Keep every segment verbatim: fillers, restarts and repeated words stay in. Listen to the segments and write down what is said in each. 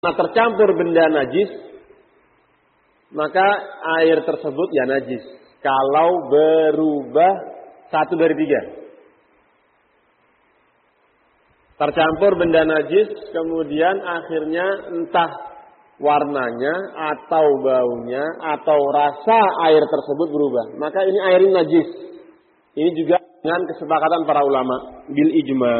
Nah, tercampur benda najis, maka air tersebut ya najis. Kalau berubah satu dari tiga. Tercampur benda najis, kemudian akhirnya entah warnanya, atau baunya, atau rasa air tersebut berubah. Maka ini air najis. Ini juga dengan kesepakatan para ulama. Bil ijma.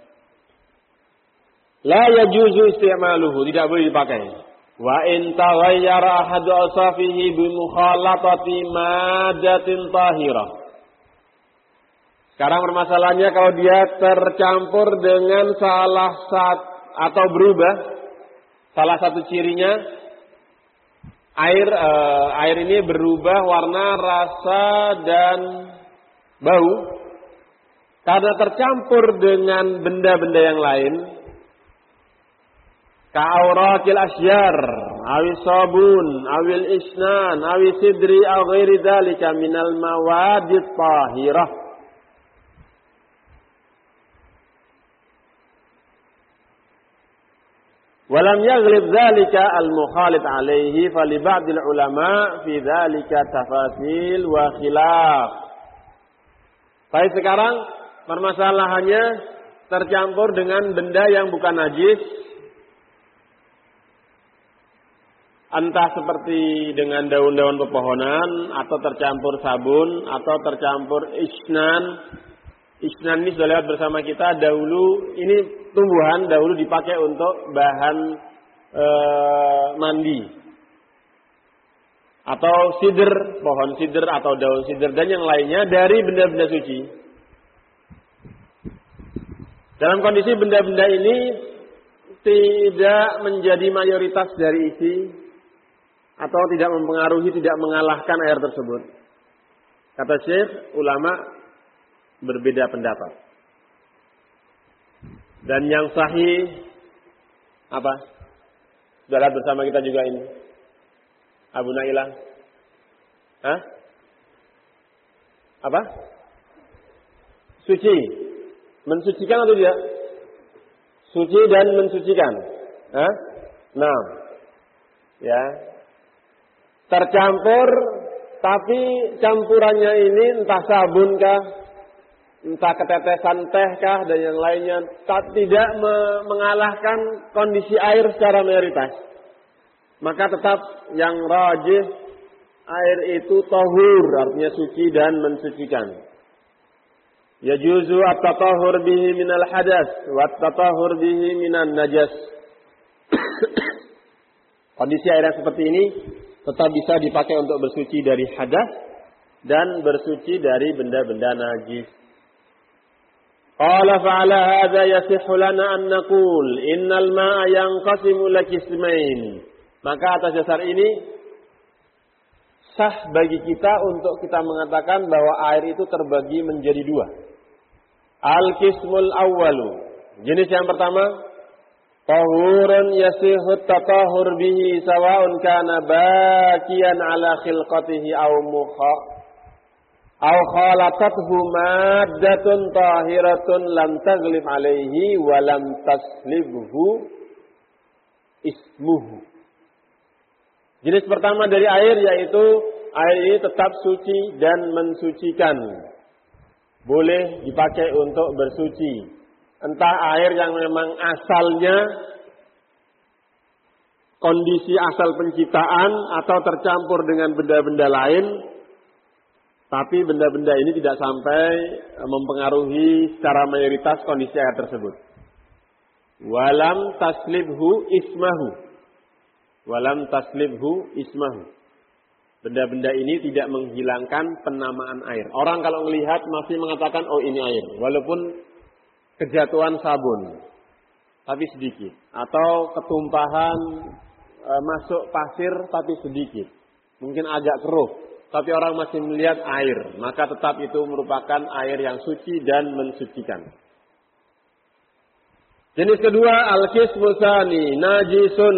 La yajuzu isti'maluhu, tidak boleh dipakai. Wa in taghayyara ahadu awsafihi bi mukhalatati madatin tahirah. Sekarang permasalahannya kalau dia tercampur dengan salah satu atau berubah salah satu cirinya air eh, air ini berubah warna, rasa dan bau karena tercampur dengan benda-benda yang lain. Ka'aurakil asyar, awis sabun, awil isnan, awis sidri, aw ghairi dzalika minal mawadit tahirah. Walam yaghlib dzalika al-mukhalif alaihi fali ba'dil ulama fi dzalika tafasil wa khilaf. Baik, sekarang permasalahannya tercampur dengan benda yang bukan najis. Entah seperti dengan daun-daun pepohonan, atau tercampur sabun, atau tercampur isnan. Isnan ini sudah lewat bersama kita dahulu. Ini tumbuhan dahulu dipakai untuk bahan e, mandi. Atau sidr, pohon sidr atau daun sidr dan yang lainnya dari benda-benda suci. Dalam kondisi benda-benda ini tidak menjadi mayoritas dari isi, atau tidak mempengaruhi, tidak mengalahkan air tersebut. Kata Syekh, ulama berbeda pendapat. Dan yang sahih apa? Sudah bersama kita juga ini. Abu Nailah. Hah? Apa? Suci. Mensucikan atau tidak? Suci dan mensucikan. Hah? Nah. Ya. Tercampur, tapi campurannya ini entah sabun kah, entah ketetesan teh kah, dan yang lainnya, tak, tidak me- mengalahkan kondisi air secara mayoritas. Maka tetap yang rajih, air itu tahur, artinya suci dan mensucikan. Yajuzu at-tatahhur bihi minal hadas, wa at-tatahhur bihi minan najas. Kondisi air yang seperti ini tetap bisa dipakai untuk bersuci dari hadas dan bersuci dari benda-benda najis. Qala fa'ala hadza yasihhu lana an naqul innal ma'a yanqasimu ila qismain. Maka atas dasar ini sah bagi kita untuk kita mengatakan bahwa air itu terbagi menjadi dua. Al-qismul awwalu. Jenis yang pertama, tahurun yasihut tatahur bihi sawa'un kana bakiyan ala khilqatihi aw mukha aw khalatathu maddatun tahiratun lam taghlib alaihi wa lam taslibhu ismuhu. Jenis pertama dari air yaitu air ini tetap suci dan mensucikan. Boleh dipakai untuk bersuci. Entah air yang memang asalnya kondisi asal penciptaan atau tercampur dengan benda-benda lain, tapi benda-benda ini tidak sampai mempengaruhi secara mayoritas kondisi air tersebut. Walam taslibhu ismahu. Walam taslibhu ismahu. Benda-benda ini tidak menghilangkan penamaan air. Orang kalau melihat masih mengatakan, oh ini air. Walaupun kejatuhan sabun, tapi sedikit. Atau ketumpahan e, masuk pasir, tapi sedikit. Mungkin agak keruh, tapi orang masih melihat air. Maka tetap itu merupakan air yang suci dan mensucikan. Jenis kedua, al-qismu tsani, najisun.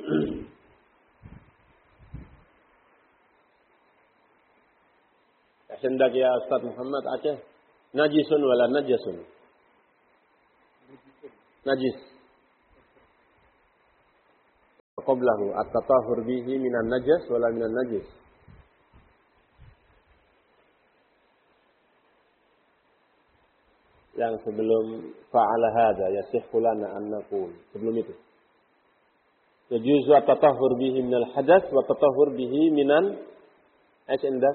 Sendak ya Ustaz Muhammad Aceh. Najisun wala najasun. Najis. qablahu at-tatahhur bihi minan najas wala minan najis. Yang sebelum fa'ala hadza yasihhu lana an naqul. Sebelum itu. Yajuzu at-tatahhur bihi minal hadath wa at-tatahhur bihi minan ajndah.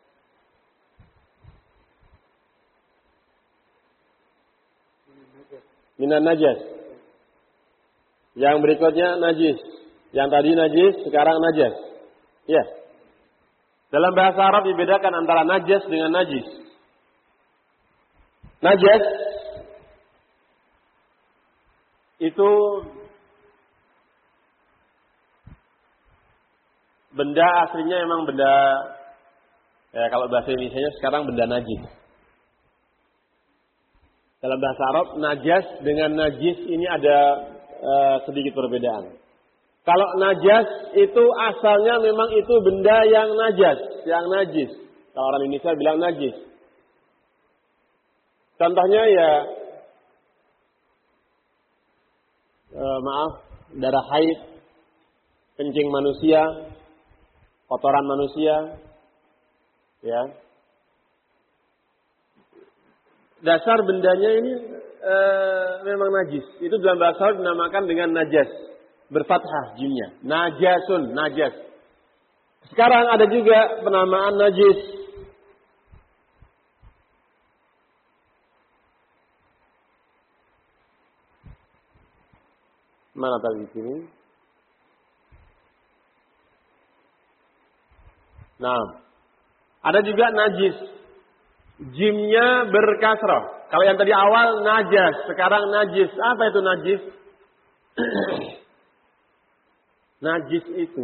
Minan najas. Yang berikutnya najis. Yang tadi najis, sekarang najas. Ya. Dalam bahasa Arab dibedakan antara najas dengan najis. Najas itu benda aslinya memang benda, ya kalau bahasa Indonesia sekarang benda najis. Dalam bahasa Arab, najas dengan najis ini ada uh, sedikit perbedaan. Kalau najas itu asalnya memang itu benda yang najas, yang najis. Kalau orang Indonesia bilang najis. Contohnya ya, uh, maaf, darah haid, kencing manusia, kotoran manusia, ya. Dasar bendanya ini e, memang najis. Itu dalam bahasa Arab dinamakan dengan najas. Berfathah jimnya. Najasun, najas. Sekarang ada juga penamaan najis. Mana tadi di sini? Nah, ada juga najis. Jimnya berkasrah. Kalau yang tadi awal najas, sekarang najis. Apa itu najis? Najis itu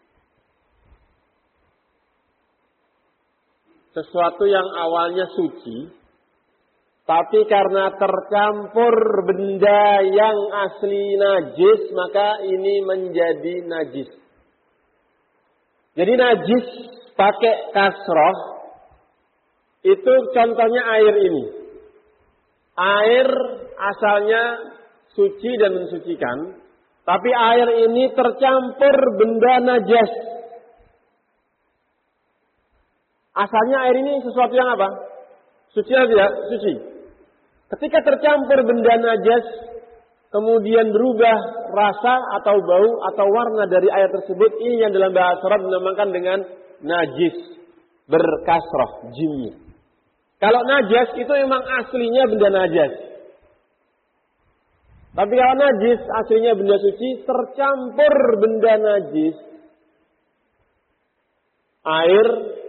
sesuatu yang awalnya suci, tapi karena tercampur benda yang asli najis, maka ini menjadi najis. Jadi najis pakai kasrah. Itu contohnya air ini. Air asalnya suci dan mensucikan. Tapi air ini tercampur benda najas. Asalnya air ini sesuatu yang apa? Suci atau tidak? Suci. Ketika tercampur benda najas, kemudian berubah rasa atau bau atau warna dari air tersebut, ini yang dalam bahasa Arab dinamakan dengan najis. Berkasrah, jimnya. Kalau najas itu memang aslinya benda najas. Tapi kalau najis aslinya benda suci, tercampur benda najis. Air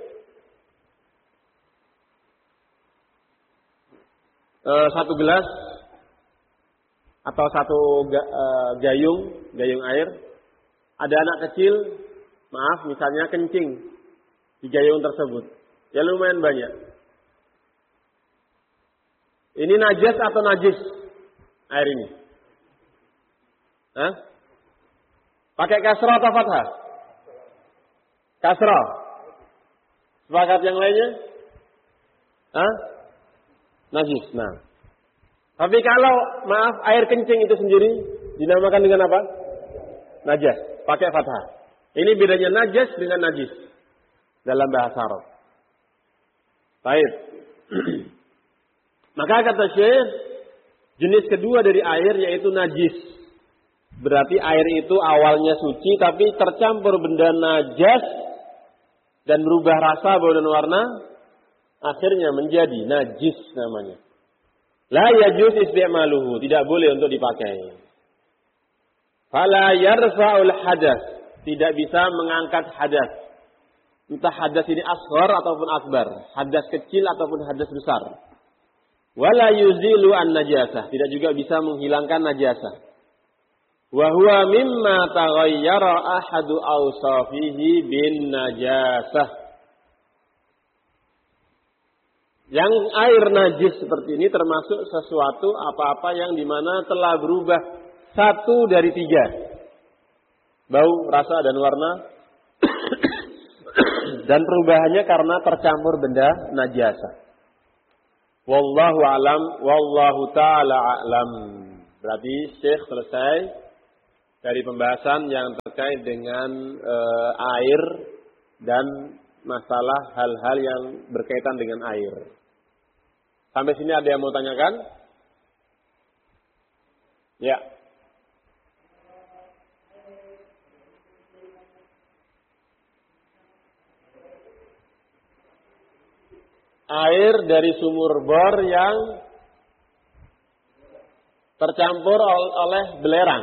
eh, satu gelas atau satu ga, eh, gayung, gayung air. Ada anak kecil, maaf misalnya kencing di gayung tersebut. Ya lumayan banyak. Ini najas atau najis? Air ini. Hah? Pakai kasrah atau fathah? Kasrah. Sepakat yang lainnya? Hah? Najis. Nah. Tapi kalau, maaf, air kencing itu sendiri dinamakan dengan apa? Najas. Pakai fathah. Ini bedanya najas dengan najis dalam bahasa Arab. Baik. Maka kata Syekh, jenis kedua dari air yaitu najis. Berarti air itu awalnya suci tapi tercampur benda najas dan berubah rasa, bau dan warna, akhirnya menjadi najis namanya. La yajuz isti'maluhu, tidak boleh untuk dipakai. Fala yarfa'ul hadas, tidak bisa mengangkat hadas. Entah hadas ini asghar ataupun akbar, hadas kecil ataupun hadas besar. Wala yuzilu an najasah, tidak juga bisa menghilangkan najasah. Wa huwa mimma taghayyara ahadu awsafihi bin najasah. Yang air najis seperti ini termasuk sesuatu apa-apa yang dimana telah berubah satu dari tiga. Bau, rasa, dan warna. Dan perubahannya karena tercampur benda najasah. Wallahu alam, wallahu ta'ala a'lam. Berarti Syekh selesai dari pembahasan yang terkait dengan e, air dan masalah hal-hal yang berkaitan dengan air. Sampai sini ada yang mau tanyakan? Ya. Air dari sumur bor yang tercampur oleh belerang.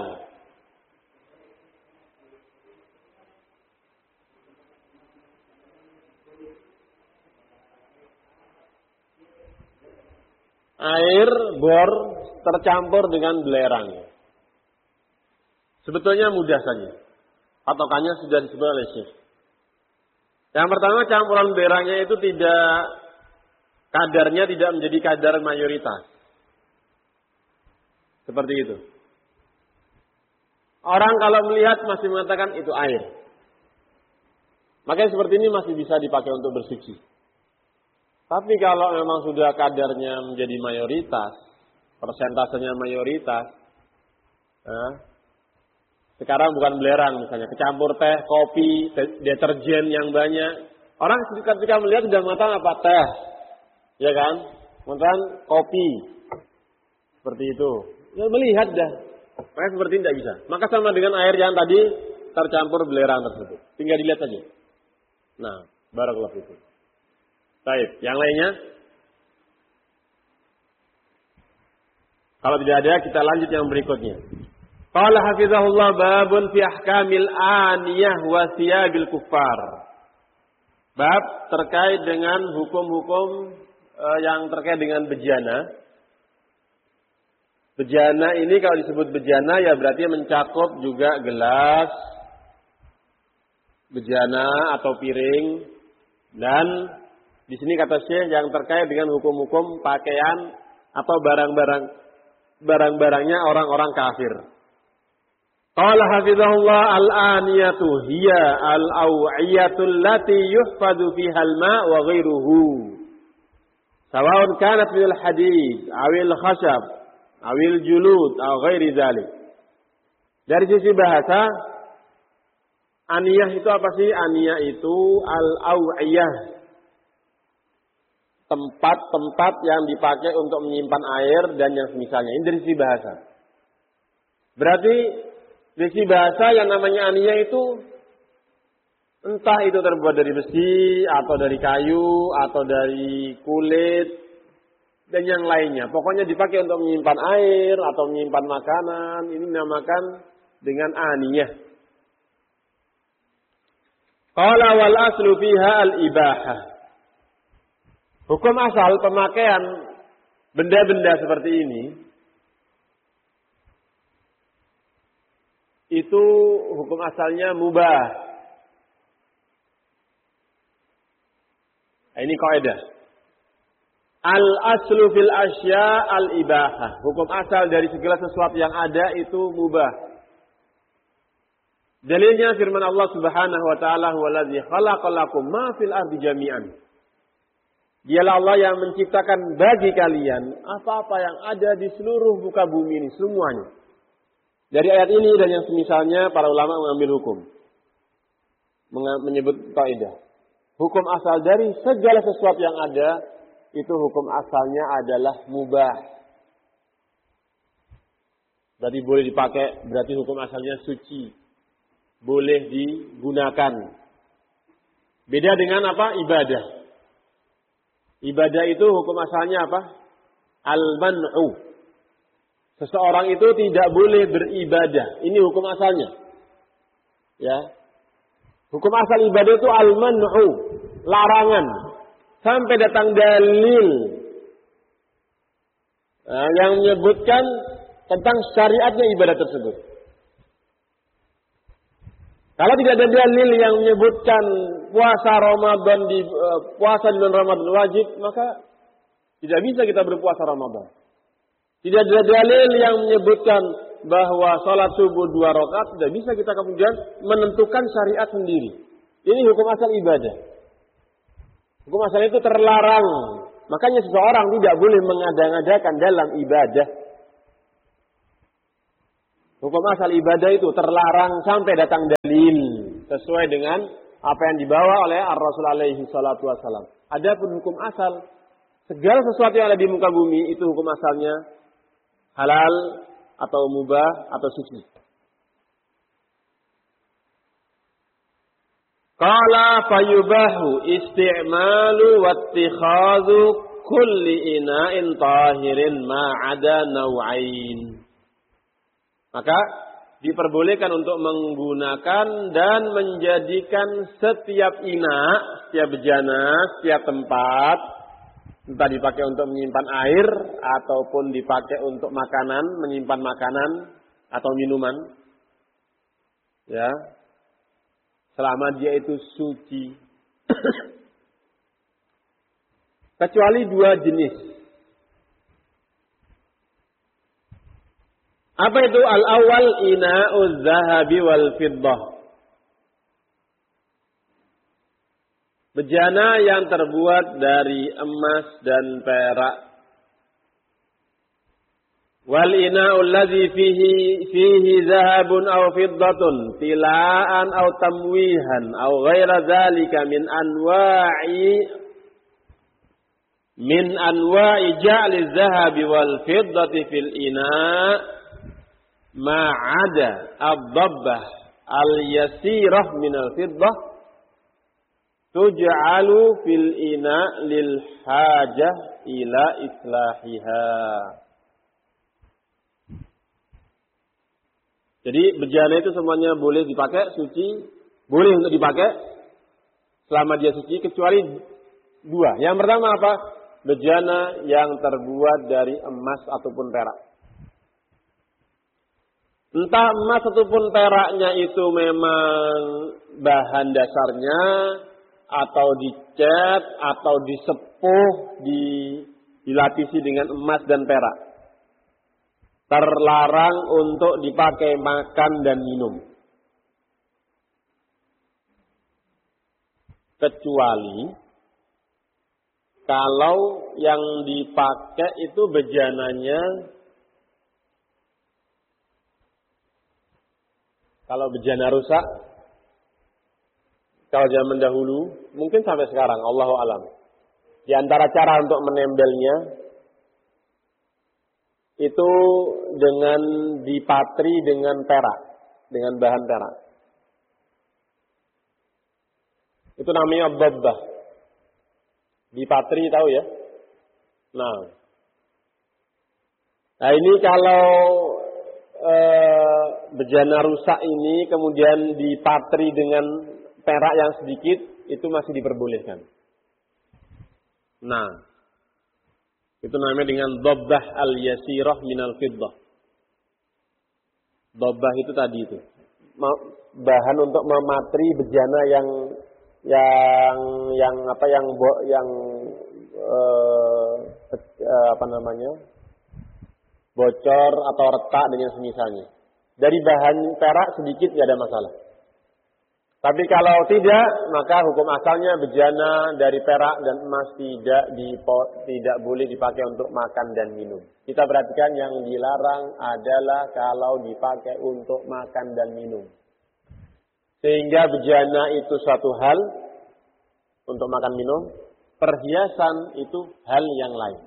Air bor tercampur dengan belerang. Sebetulnya mudah saja. Patokannya sudah disebut oleh Syekh. Yang pertama, campuran belerangnya itu tidak, kadarnya tidak menjadi kadar mayoritas. Seperti itu. Orang kalau melihat masih mengatakan itu air. Makanya seperti ini masih bisa dipakai untuk bersuci. Tapi kalau memang sudah kadarnya menjadi mayoritas, persentasenya mayoritas, nah, sekarang bukan belerang misalnya, kecampur teh, kopi, deterjen yang banyak. Orang ketika melihat sudah mengatakan apa? Teh, ya kan? Mengatakan kopi, seperti itu. Ya melihat dah, makanya seperti ini tidak bisa. Maka sama dengan air yang tadi tercampur belerang tersebut, tinggal dilihat saja. Nah, barakallahu fikum. Baik, yang lainnya? Kalau tidak ada, kita lanjut yang berikutnya. Qala hafizahullah babun fi ahkamil aniyah wa thiyabil kuffar. Bab terkait dengan hukum-hukum uh, yang terkait dengan bejana. Bejana ini kalau disebut bejana ya berarti mencakup juga gelas, bejana atau piring, dan di sini kata Syekh yang terkait dengan hukum-hukum pakaian atau barang-barang barang-barangnya orang-orang kafir. Qala hafizahullah al-aniyatu hiya al-aw'iyatu allati yuhfadu fiha al-ma' wa ghairuhu. Sawa'un kanat min al-hadid awil khashab awil julud aw ghairi dzalik. Dari sisi bahasa, aniyah itu apa sih? Aniyah itu al-aw'iyah, tempat-tempat yang dipakai untuk menyimpan air dan yang semisalnya. Ini dari sisi bahasa. Berarti dari sisi bahasa yang namanya aniyah itu entah itu terbuat dari besi atau dari kayu atau dari kulit dan yang lainnya. Pokoknya dipakai untuk menyimpan air atau menyimpan makanan. Ini dinamakan dengan aniyah. Qala wal aslu fiha al-ibahah. Hukum asal pemakaian benda-benda seperti ini itu hukum asalnya mubah. Nah, ini kaidah. Al aslu fil asya al ibahah. Hukum asal dari segala sesuatu yang ada itu mubah. Dalilnya firman Allah Subhanahu wa taala, "Huwallazi khalaqalakum ma fil ardi jami'an." Dialah Allah yang menciptakan bagi kalian apa-apa yang ada di seluruh muka bumi ini, semuanya. Dari ayat ini dan yang semisalnya para ulama mengambil hukum. Menyebut kaidah. Hukum asal dari segala sesuatu yang ada, itu hukum asalnya adalah mubah. Berarti boleh dipakai, berarti hukum asalnya suci. Boleh digunakan. Beda dengan apa? Ibadah. Ibadah itu hukum asalnya apa? Al-man'u. Seseorang itu tidak boleh beribadah. Ini hukum asalnya. Ya. Hukum asal ibadah itu al-man'u, larangan. Sampai datang dalil nah, yang menyebutkan tentang syariatnya ibadah tersebut. Kalau tidak ada dalil yang menyebutkan puasa Ramadan di uh, puasa di bulan Ramadan wajib, maka tidak bisa kita berpuasa Ramadan. Tidak ada dalil yang menyebutkan bahwa salat subuh dua rakaat, tidak bisa kita kemudian menentukan syariat sendiri. Ini hukum asal ibadah. Hukum asal itu terlarang. Makanya seseorang tidak boleh mengada-ngadakan dalam ibadah. Hukum asal ibadah itu terlarang sampai datang dalil sesuai dengan apa yang dibawa oleh Ar-Rasul alaihi salatu wassalam. Adapun hukum asal, segala sesuatu yang ada di muka bumi itu hukum asalnya halal atau mubah atau suci. Qala fayubahu isti'malu wattikhadhu kulli ina'in tahirin ma'ada naw'ain. Maka diperbolehkan untuk menggunakan dan menjadikan setiap ina, setiap bejana, setiap tempat, entah dipakai untuk menyimpan air ataupun dipakai untuk makanan, menyimpan makanan atau minuman, ya, selama dia itu suci. Kecuali dua jenis. Apa itu al-awwal ina'uz zahabi wal fiddah? Bejana yang terbuat dari emas dan perak. Wal ina'ul ladzi fihi fihi zahabun aw fiddatun tila'an aw tamwihan aw ghaira dzalika min anwa'i min anwa'i ja'li zahabi wal fiddati fil ina' ma'ada ad-dabbah al-yasirah minal fiddah tuj'alu fil ina lil hajah ila islahiha. Jadi bejana itu semuanya boleh dipakai, suci, boleh untuk dipakai selama dia suci, kecuali dua. Yang pertama apa? Bejana yang terbuat dari emas ataupun perak. Entah emas ataupun peraknya itu memang bahan dasarnya, atau dicat, atau disepuh, dilapisi dengan emas dan perak. Terlarang untuk dipakai makan dan minum. Kecuali kalau yang dipakai itu bejananya, kalau bejana rusak, kalau zaman dahulu, mungkin sampai sekarang, Allahu a'lam. Di antara cara untuk menembelnya, itu dengan dipatri dengan perak, dengan bahan perak. Itu namanya dabbah. Dipatri, tahu ya? Nah, nah ini kalau eh, bejana rusak ini kemudian dipatri dengan perak yang sedikit, itu masih diperbolehkan. Nah, itu namanya dengan dabbah al-yasirah minal fiddah. Dabbah itu tadi itu bahan untuk mematri bejana yang yang yang apa yang yang eh, apa namanya bocor atau retak dengan semisalnya. Dari bahan perak sedikit tidak ada masalah. Tapi kalau tidak, maka hukum asalnya bejana dari perak dan emas tidak dipo, tidak boleh dipakai untuk makan dan minum. Kita perhatikan yang dilarang adalah kalau dipakai untuk makan dan minum. Sehingga bejana itu suatu hal untuk makan minum, perhiasan itu hal yang lain.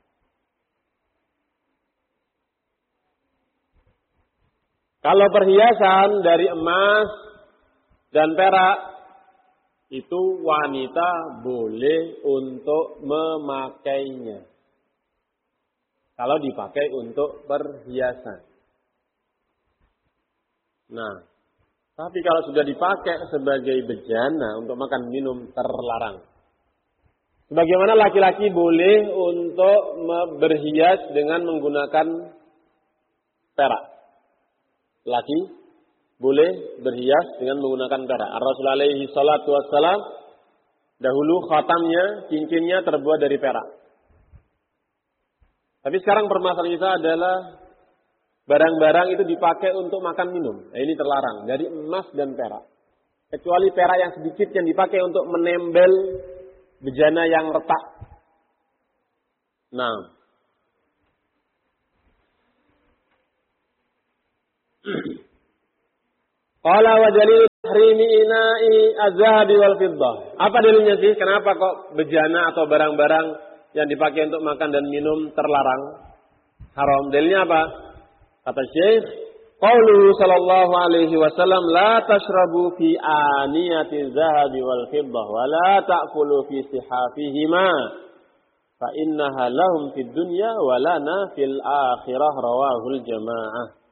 Kalau perhiasan dari emas dan perak, itu wanita boleh untuk memakainya. Kalau dipakai untuk perhiasan. Nah, tapi kalau sudah dipakai sebagai bejana untuk makan minum, terlarang. Sebagaimana laki-laki boleh untuk berhias dengan menggunakan perak. Laki boleh berhias dengan menggunakan perak. Ar-Rasul alaihi salatu wassalam dahulu khatamnya, cincinnya terbuat dari perak. Tapi sekarang permasalahan kita adalah barang-barang itu dipakai untuk makan minum. Nah, ini terlarang dari emas dan perak. Kecuali perak yang sedikit yang dipakai untuk menembel bejana yang retak. Nah, Qala wa dalil tahrimi ina'i az-zahabi wal fiddah. Apa dalilnya sih? Kenapa kok bejana atau barang-barang yang dipakai untuk makan dan minum terlarang? Haram. Dalilnya apa? Kata Syekh, qauluhu sallallahu alaihi wasallam, la tashrabu fi aniyati az-zahabi wal fiddah wa la ta'kulu fi sihafihima fa innaha lahum fid dunya wa lana fil akhirah, rawahul jamaah.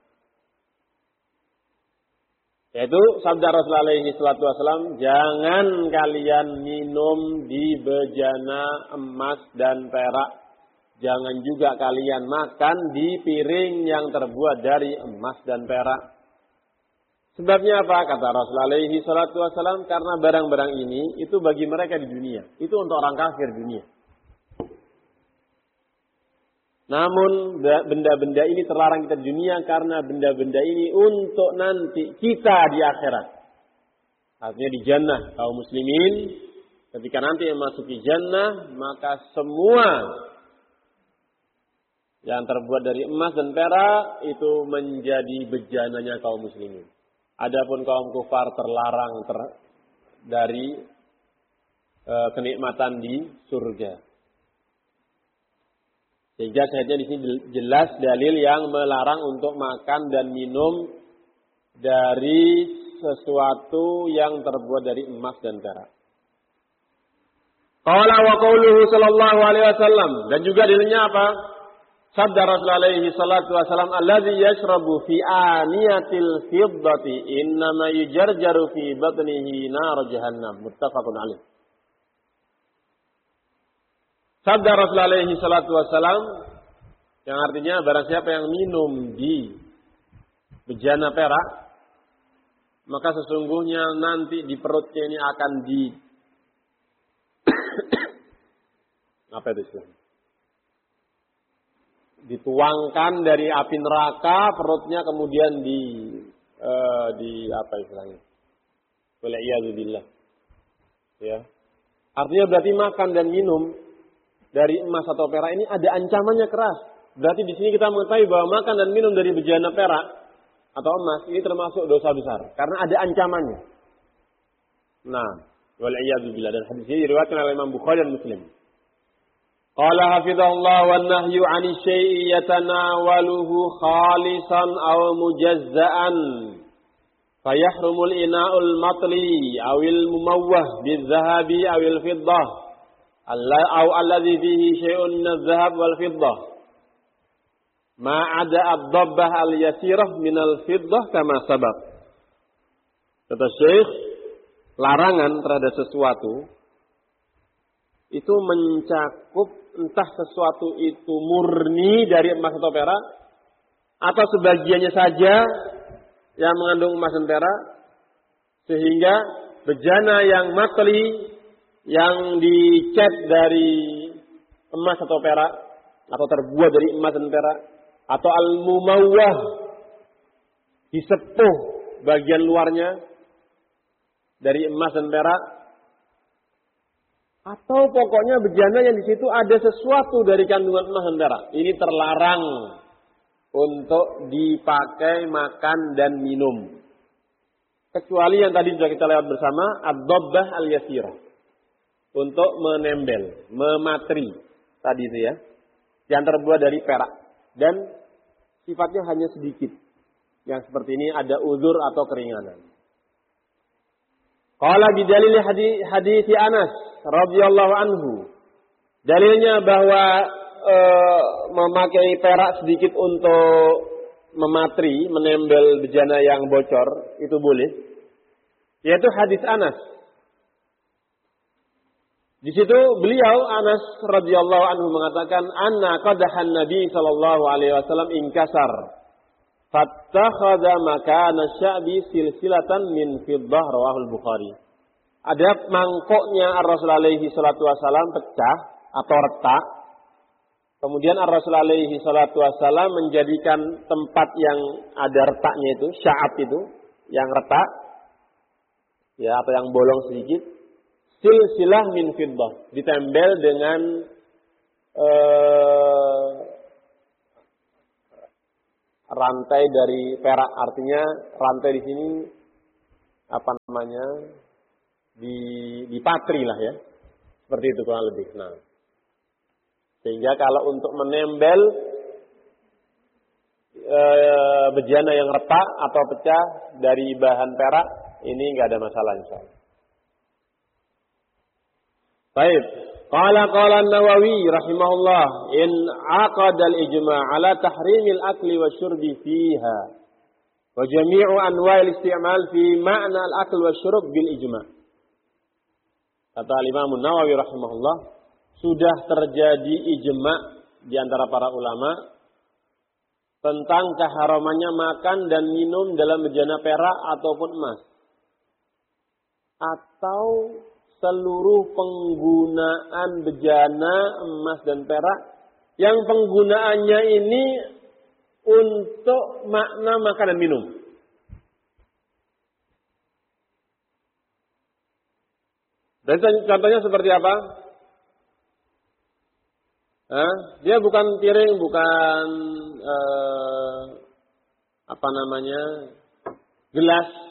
Yaitu sabda Rasulullah alaihi salatu wasallam, jangan kalian minum di bejana emas dan perak. Jangan juga kalian makan di piring yang terbuat dari emas dan perak. Sebabnya apa? Kata Rasulullah alaihi salatu wasallam, karena barang-barang ini itu bagi mereka di dunia. Itu untuk orang kafir dunia. Namun benda-benda ini terlarang kita di dunia karena benda-benda ini untuk nanti kita di akhirat. Artinya di jannah kaum muslimin ketika nanti memasuki jannah, maka semua yang terbuat dari emas dan perak itu menjadi bejananya kaum muslimin. Adapun kaum kufar terlarang ter, dari e, kenikmatan di surga. Sehingga saja di sini jelas dalil yang melarang untuk makan dan minum dari sesuatu yang terbuat dari emas dan perak. Qala wa qauluhu sallallahu alaihi wasallam, dan juga dalilnya apa? Sabda Rasulullah alaihi salatu wasallam, alladzi yashrabu fi aniyatil fiddati innama yujarjaru fi batnihi nar jahannam, muttafaqun alaih. Sabda Rasulullah alaihi salatu wassalam, yang artinya barang siapa yang minum di bejana perak, maka sesungguhnya nanti di perutnya ini akan di apa itu istilahnya? Dituangkan dari api neraka, perutnya kemudian di uh, di apa istilahnya? Wal'iyadzubillah. Ya. Artinya berarti makan dan minum dari emas atau perak ini ada ancamannya keras. Berarti di sini kita mengetahui bahwa makan dan minum dari bejana perak atau emas ini termasuk dosa besar karena ada ancamannya. Nah, wal'iyadzubillah, dan hadis ini diriwayatkan oleh Imam Bukhari dan Muslim. Qala hafizahullah wan nahyu 'ani syai'i yatanawaluhu khalisan aw mujazza'an fayahrumul ina'ul matli awil mumawwah bizzahabi awil fiddah. Allah au alladhi fihi syai'un min az-zahab wal fiddah ma 'ada ad-dabbah al-yasirah min al-fiddah kama sabab. Kata Syekh, larangan terhadap sesuatu itu mencakup entah sesuatu itu murni dari emas atau perak atau sebagiannya saja yang mengandung emas dan perak, sehingga bejana yang matli yang dicat dari emas atau perak atau terbuat dari emas dan perak atau al-mumawwah disepuh bagian luarnya dari emas dan perak, atau pokoknya bejana yang di situ ada sesuatu dari kandungan emas dan perak, ini terlarang untuk dipakai makan dan minum, kecuali yang tadi sudah kita lewat bersama, ad-dabbah al-yasirah, untuk menembel, mematri tadi itu ya, yang terbuat dari perak dan sifatnya hanya sedikit. Yang seperti ini ada uzur atau keringanan. Qala bidalil hadis hadis Anas radhiyallahu anhu. Dalilnya bahwa e, memakai perak sedikit untuk mematri, menembel bejana yang bocor itu boleh. Yaitu hadis Anas. Di situ beliau Anas radhiyallahu anhu mengatakan, anna qadahan Nabi sallallahu alaihi wasallam inkasar, fattakhadha makana sya'bi silsilatan min fiddah, rawahul Bukhari. Ada mangkoknya Rasulullah alaihi salatu wasallam pecah atau retak. Kemudian Rasulullah alaihi salatu wasallam menjadikan tempat yang ada retaknya itu, sya'ab itu, yang retak, ya atau yang bolong sedikit, silsilah min fiddah, ditempel dengan uh, rantai dari perak, artinya rantai di sini apa namanya di dipatri lah ya, seperti itu kurang lebih. Nah, sehingga kalau untuk menembel e, bejana yang retak atau pecah dari bahan perak ini nggak ada masalah insyaallah. Baik. Qala qala An-Nawawi rahimahullah in aqada al-ijma' ala tahrimil akli wa syurbi fiha wa jami'u anwa'il isti'mal fi ma'na al-akl wa syurb bil ijma'. Kata Imam An-Nawawi rahimahullah, sudah terjadi ijma' di antara para ulama tentang keharamannya makan dan minum dalam bejana perak ataupun emas, atau seluruh penggunaan bejana emas dan perak yang penggunaannya ini untuk makna makan dan minum. Dan contohnya seperti apa? Hah? Dia bukan piring, bukan eh, apa namanya gelas.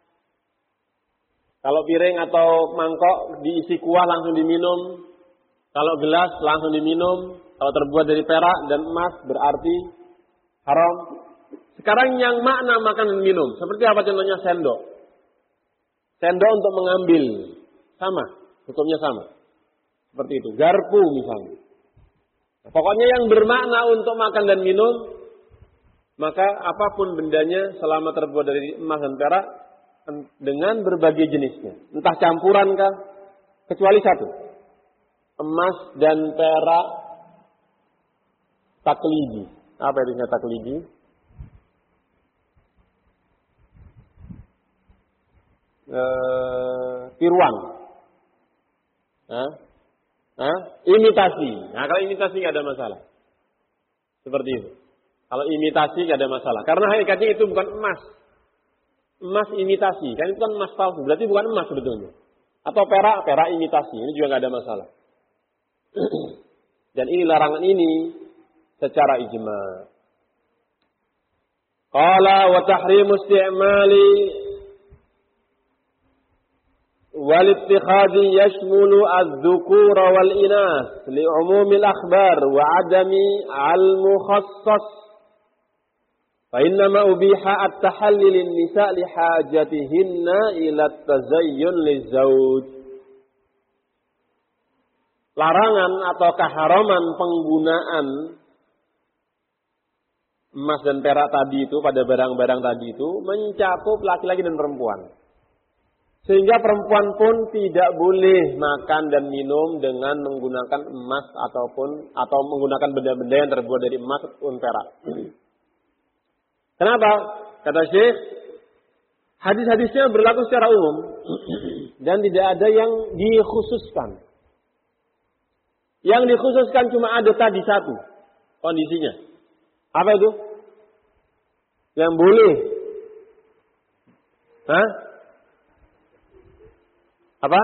Kalau piring atau mangkok diisi kuah langsung diminum. Kalau gelas langsung diminum. Kalau terbuat dari perak dan emas berarti haram. Sekarang yang makna makan dan minum. Seperti apa contohnya sendok. Sendok untuk mengambil. Sama. Hukumnya sama. Seperti itu. Garpu misalnya. Pokoknya yang bermakna untuk makan dan minum. Maka apapun bendanya selama terbuat dari emas dan perak. Dengan berbagai jenisnya. Entah campuran kah? Kecuali satu. Emas dan perak taklidi. Apa artinya taklidi? E, tiruan. Hah? Hah? Imitasi. Nah kalau imitasi nggak ada masalah. Seperti itu. Kalau imitasi nggak ada masalah. Karena hakikatnya itu bukan emas. Emas imitasi, kan itu kan emas palsu, berarti bukan emas sebetulnya. Atau perak, perak imitasi, ini juga nggak ada masalah. Dan ini larangan ini secara ijma. Qala wa tahrimu isti'mali wal ittikhadhi yashmulu adh-dhukura wal inas li'umumil akhbar wa adami al-mukhassas. فإنما أبيح التحلي للنساء لحاجتهن إلى التزين للزوج. Larangan atau keharaman penggunaan emas dan perak tadi itu pada barang-barang tadi itu mencakup laki-laki dan perempuan. Sehingga perempuan pun tidak boleh makan dan minum dengan menggunakan emas ataupun atau menggunakan benda-benda yang terbuat dari emas ataupun perak. Kenapa? Kata Syekh, hadis-hadisnya berlaku secara umum dan tidak ada yang dikhususkan. Yang dikhususkan cuma ada tadi satu kondisinya. Apa itu? Yang boleh. Hah? Apa?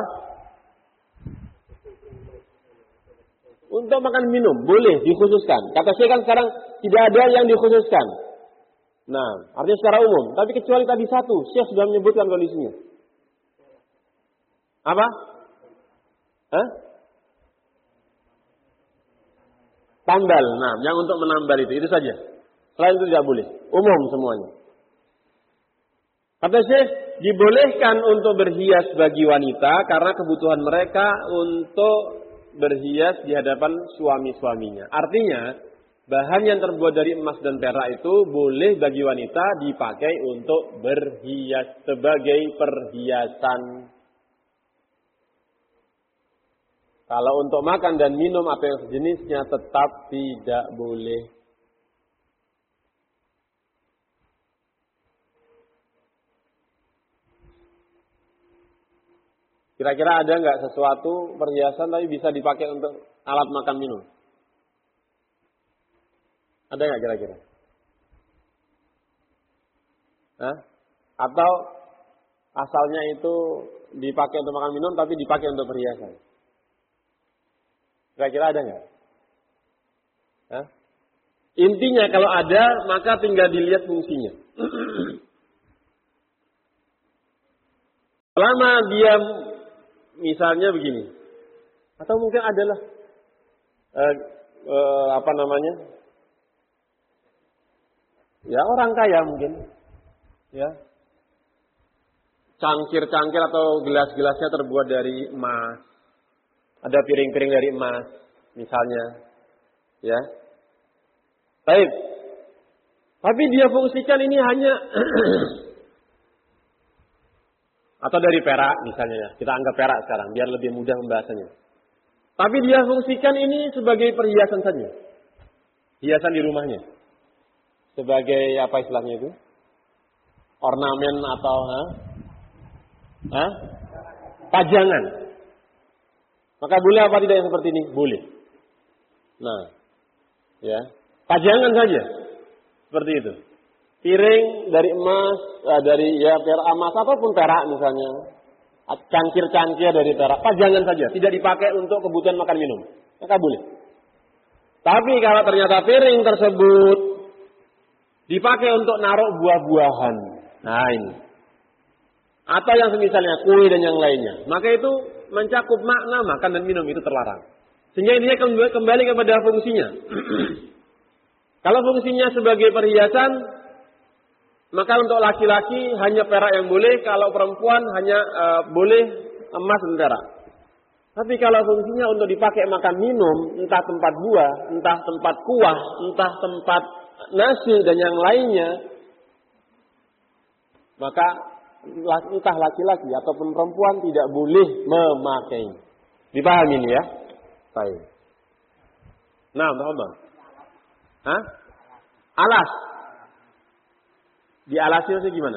Untuk makan minum boleh dikhususkan. Kata Syekh kan sekarang tidak ada yang dikhususkan. Nah, artinya secara umum. Tapi kecuali tadi satu, Syekh sudah menyebutkan kondisinya. Apa? Hah? Tambal. Nah, yang untuk menambal itu, itu saja. Selain itu tidak boleh. Umum semuanya. Kata Syekh, dibolehkan untuk berhias bagi wanita karena kebutuhan mereka untuk berhias di hadapan suami-suaminya. Artinya, bahan yang terbuat dari emas dan perak itu boleh bagi wanita dipakai untuk berhias sebagai perhiasan. Kalau untuk makan dan minum atau yang sejenisnya tetap tidak boleh. Kira-kira ada nggak sesuatu perhiasan tapi bisa dipakai untuk alat makan minum? Ada nggak kira-kira? Hah? Atau asalnya itu dipakai untuk makan minum tapi dipakai untuk perhiasan? Kira-kira ada nggak? Hah? Intinya kalau ada, maka tinggal dilihat fungsinya. Selama dia misalnya begini, atau mungkin adalah eh, eh, apa namanya, ya orang kaya mungkin, ya cangkir-cangkir atau gelas-gelasnya terbuat dari emas, ada piring-piring dari emas, misalnya, ya. Baik, tapi dia fungsikan ini hanya atau dari perak misalnya ya. Kita anggap perak sekarang biar lebih mudah membahasanya. Tapi dia fungsikan ini sebagai perhiasan saja. Hiasan di rumahnya. Sebagai apa istilahnya itu? Ornamen atau ha? Ha? Pajangan. Maka boleh apa tidak yang seperti ini? Boleh. Nah, ya. Pajangan saja. Seperti itu. Piring dari emas, eh, dari ya perak emas ataupun perak misalnya, cangkir-cangkir dari perak, pajangan saja, tidak dipakai untuk kebutuhan makan minum, maka boleh. Tapi kalau ternyata piring tersebut dipakai untuk naruh buah-buahan, nah ini, atau yang semisalnya kue dan yang lainnya, maka itu mencakup makna makan dan minum itu terlarang. Sehingga ini kembali kepada fungsinya. Kalau fungsinya sebagai perhiasan, maka untuk laki-laki hanya perak yang boleh, kalau perempuan hanya uh, boleh emas dan perak. Tapi kalau fungsinya untuk dipakai makan minum, entah tempat buah, entah tempat kuah, entah tempat nasi dan yang lainnya, maka entah laki-laki ataupun perempuan tidak boleh memakai. Dipahami ini ya? Baik. Nah, Bang. Hah? Alas. Di alasnya itu gimana?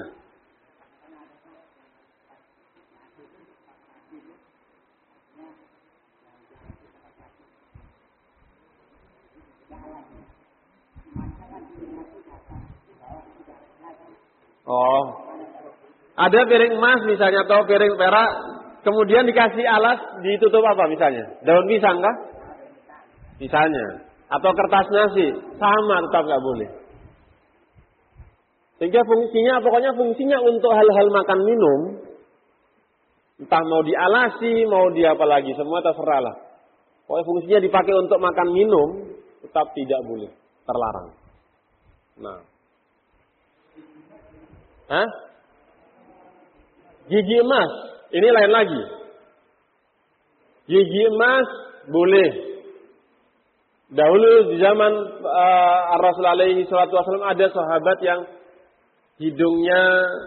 Oh. Ada piring emas misalnya atau piring perak, kemudian dikasih alas ditutup apa misalnya? Daun pisang kah? Misalnya. Atau kertas nasi, sama tetap nggak boleh. Sehingga fungsinya, pokoknya fungsinya untuk hal-hal makan minum, entah mau dialasi, mau di apa lagi, semua terserah lah. Pokoknya fungsinya dipakai untuk makan minum, tetap tidak boleh, terlarang. Nah, hah? Gigi emas, ini lain lagi. Gigi emas boleh. Dahulu di zaman uh, Rasul alaihi salatu wasallam ada sahabat yang hidungnya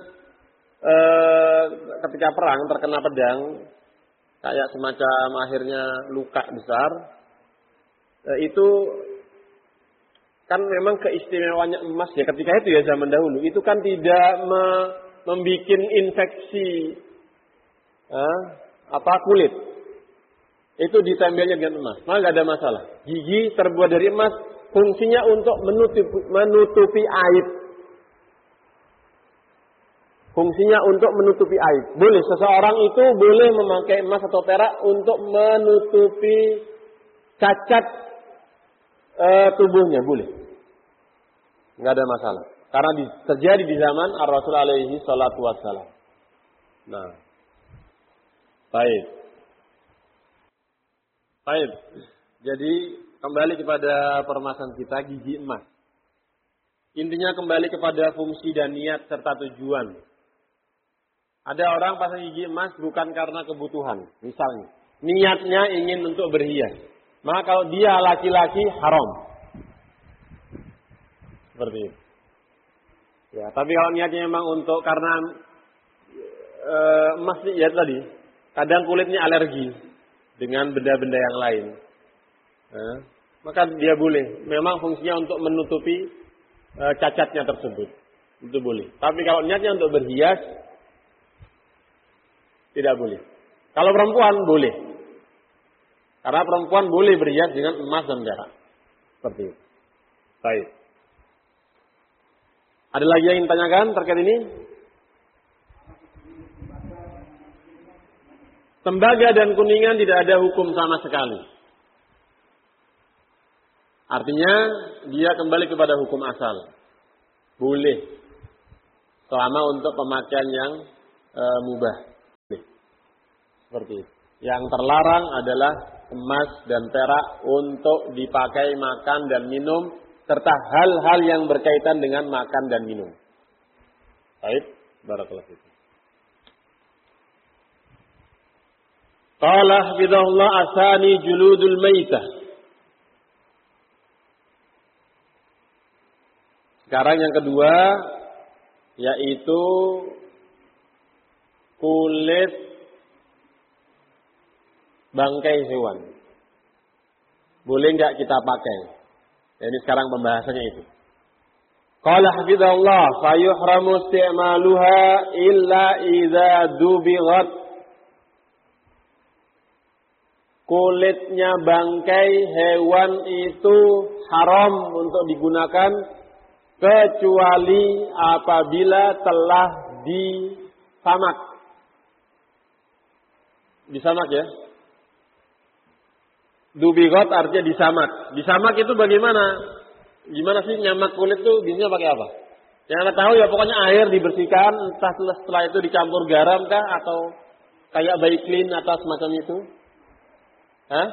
eh, ketika perang terkena pedang, kayak semacam akhirnya luka besar. Eh, itu kan memang keistimewaannya emas ya ketika itu ya zaman dahulu. Itu kan tidak me, membuat infeksi eh, apa kulit. Itu ditempelnya dengan emas, maka nggak ada masalah. Gigi terbuat dari emas, fungsinya untuk menutupi, menutupi aib. Fungsinya untuk menutupi aib. Boleh, seseorang itu boleh memakai emas atau perak untuk menutupi cacat e, tubuhnya, boleh. Nggak ada masalah. Karena di, terjadi di zaman Ar-Rasul alaihi salatu wassalam. Nah, baik. Baik. Jadi kembali kepada permasalahan kita, gigi emas. Intinya kembali kepada fungsi dan niat serta tujuan. Ada orang pasang gigi emas bukan karena kebutuhan, misalnya. Niatnya ingin untuk berhias. Maka kalau dia laki-laki haram. Seperti itu. Ya, tapi kalau niatnya memang untuk karena e, emas ya tadi, kadang kulitnya alergi dengan benda-benda yang lain. Nah, maka dia boleh. Memang fungsinya untuk menutupi e, cacatnya tersebut. Itu boleh. Tapi kalau niatnya untuk berhias, tidak boleh. Kalau perempuan boleh. Karena perempuan boleh berhias dengan emas dan perak. Seperti itu. Baik. Ada lagi yang ingin tanyakan terkait ini? Tembaga dan kuningan tidak ada hukum sama sekali. Artinya dia kembali kepada hukum asal. Boleh. Selama untuk pemakaian yang e, mubah. Boleh. Seperti itu. Yang terlarang adalah emas dan perak untuk dipakai makan dan minum serta hal-hal yang berkaitan dengan makan dan minum. Baik, barakallahu fikum. Qala hafizahullah asani juludul maitah. Sekarang yang kedua yaitu kulit bangkai hewan. Boleh enggak kita pakai? Ini sekarang pembahasannya itu. Qala hafizahullah fa yuhramu isti'maluha illa idza dubighat. Kulitnya bangkai hewan itu haram untuk digunakan kecuali apabila telah disamak. Disamak ya. Dubigot artinya disamak. Disamak itu bagaimana? Gimana sih nyamak kulit itu biasanya pakai apa? Yang Anda tahu ya pokoknya air dibersihkan, entah setelah itu dicampur garam kah atau kayak Baiklin atau semacam itu. Hah?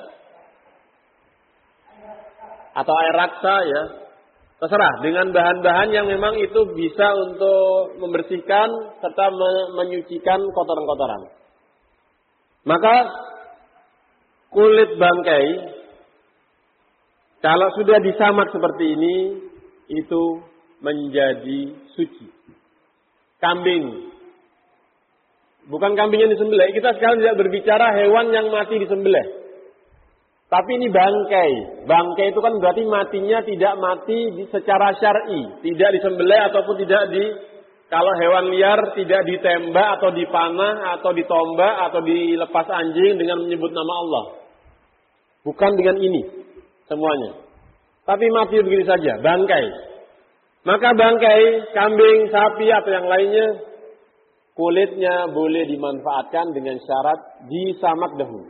Atau air raksa ya. Terserah dengan bahan-bahan yang memang itu bisa untuk membersihkan serta menyucikan kotoran-kotoran. Maka kulit bangkai kalau sudah disamak seperti ini itu menjadi suci. Kambing. Bukan kambing yang disembelih. Kita sekarang tidak berbicara hewan yang mati disembelih. Tapi ini bangkai. Bangkai itu kan berarti matinya tidak mati secara syar'i. Tidak disembelih ataupun tidak di... Kalau hewan liar tidak ditembak atau dipanah atau ditombak atau dilepas anjing dengan menyebut nama Allah. Bukan dengan ini semuanya. Tapi mati begitu saja. Bangkai. Maka bangkai, kambing, sapi atau yang lainnya. Kulitnya boleh dimanfaatkan dengan syarat disamak dahulu.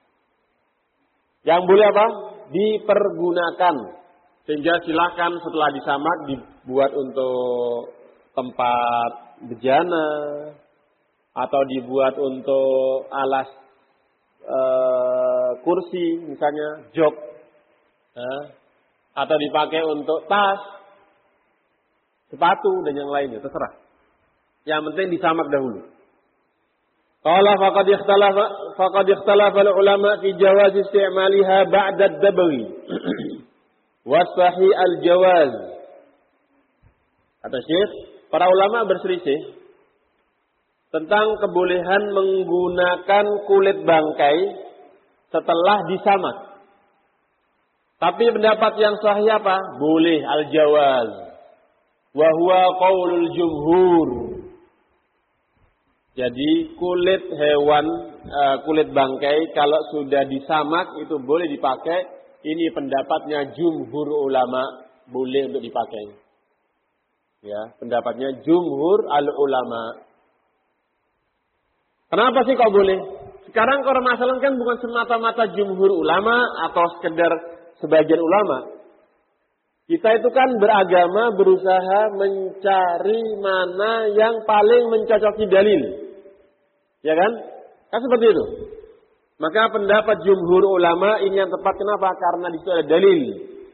Yang boleh apa? Dipergunakan. Sehingga silakan setelah disamak dibuat untuk tempat bejana atau dibuat untuk alas e, kursi, misalnya jok, eh, atau dipakai untuk tas, sepatu dan yang lainnya, terserah. Yang penting disamak dahulu. Qala faqad ikhtalafa faqad ikhtalafa ulama fi jawaz isti'maliha ba'da ad-dabghi wa sahih al-jawaz. Kata Syekh, para ulama berselisih tentang kebolehan menggunakan kulit bangkai setelah disamak. Tapi pendapat yang sahih apa? Boleh al-jawaz. Wa huwa qaulul jumhur. Jadi kulit hewan, uh, kulit bangkai kalau sudah disamak itu boleh dipakai. Ini pendapatnya jumhur ulama, boleh untuk dipakai. Ya, pendapatnya jumhur al-ulama. Kenapa sih kok boleh? Sekarang kalau masalah kan bukan semata-mata jumhur ulama atau sekedar sebagian ulama. Kita itu kan beragama berusaha mencari mana yang paling mencocoki dalil. Ya kan? Kan seperti itu. Maka pendapat jumhur ulama ini yang tepat. Kenapa? Karena di situ ada dalil.